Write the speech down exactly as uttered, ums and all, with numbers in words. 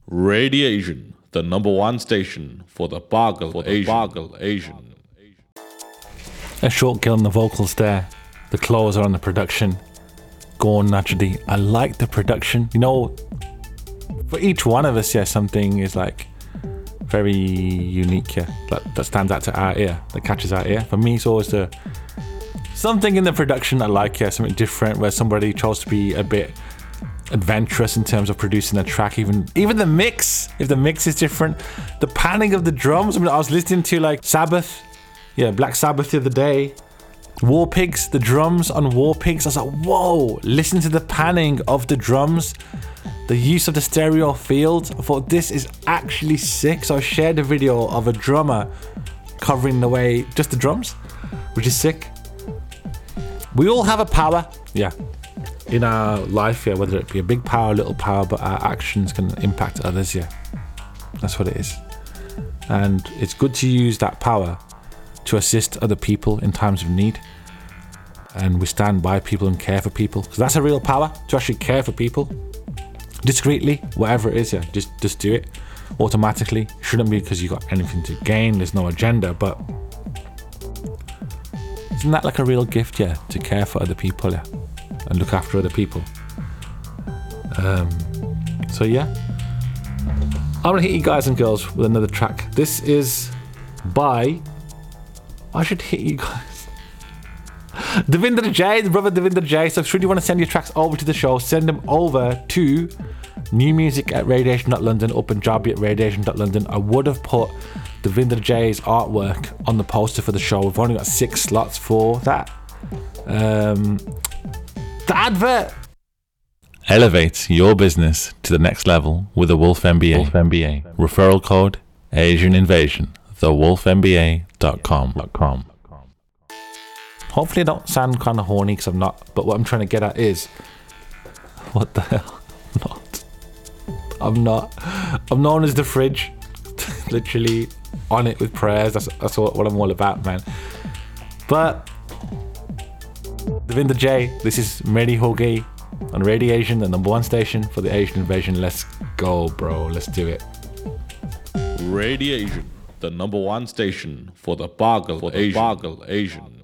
Radiation, the number one station for the Bargle for the Asian. Bargle Asian. A short kill on the vocals there. The close are on the production. Going naturally. I like the production. You know, for each one of us, yeah, something is like very unique, yeah, that, that stands out to our ear, that catches our ear. For me, it's always the something in the production I like, yeah, something different where somebody chose to be a bit adventurous in terms of producing a track. Even even the mix, if the mix is different, the panning of the drums. I mean, I was listening to like Sabbath, yeah, Black Sabbath the other day. War Pigs, the drums on War Pigs. I was like, whoa! Listen to the panning of the drums, the use of the stereo field. I thought this is actually sick. So I shared a video of a drummer covering the way just the drums, which is sick. We all have a power, yeah, in our life, yeah, whether it be a big power, little power, but our actions can impact others, yeah. That's what it is. And it's good to use that power to assist other people in times of need. And we stand by people and care for people, because that's a real power, to actually care for people. Discreetly, whatever it is, yeah, just, just do it automatically. Shouldn't be because you got anything to gain, there's no agenda, but isn't that like a real gift, yeah, to care for other people, yeah, and look after other people? Um, so yeah, I'm gonna hit you guys and girls with another track. This is by, I should hit you guys, Devinder J, the brother Devinder J. So if you really want to send your tracks over to the show, send them over to new music at radiation dot london or Punjabi at radiation dot london. I would have put Devinder J's artwork on the poster for the show. We've only got six slots for that. Um, the advert. Elevate your business to the next level with the Wolf M B A. Wolf M B A. Referral code Asian Invasion. the wolf m b a dot com. Hopefully I don't sound kind of horny, because I'm not, but what I'm trying to get at is, what the hell? I'm not. I'm not. I'm known as the fridge. Literally on it with prayers. That's, that's what, what I'm all about, man. But, Devinder J, this is Mary Hoagie on Radiation, the number one station for the Asian Invasion. Let's go, bro. Let's do it. Radiation, the number one station for the Bargle for the Asian. Bargle Asian.